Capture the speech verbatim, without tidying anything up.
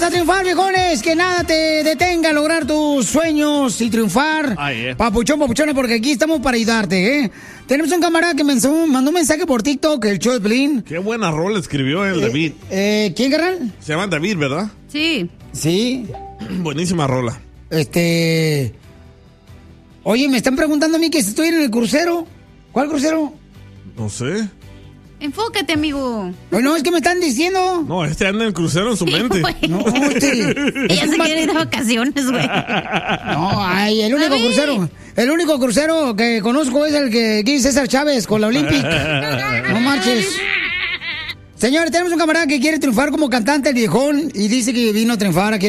a triunfar, viejones. Que nada te detenga a lograr tus sueños y triunfar. Ay, eh. Papuchón, papuchona, porque aquí estamos para ayudarte, ¿eh? Tenemos un camarada que me mandó un mensaje por TikTok, el show de Pelín. Qué buena rola escribió el Eh, David. Eh, ¿Quién, carnal? Se llama David, ¿verdad? Sí. Sí. Buenísima rola. Este... Oye, me están preguntando a mí que si estoy en el crucero. ¿Cuál crucero? No sé. Enfócate, amigo. Bueno, es que me están diciendo. No, este anda en el crucero en su mente. No, este... Ella se quiere ir de vacaciones, güey. No, ay, el único David. crucero, el único crucero que conozco es el que dice César Chávez con la Olympic. No marches. Señores, tenemos un camarada que quiere triunfar como cantante, el viejón, y dice que vino a triunfar aquí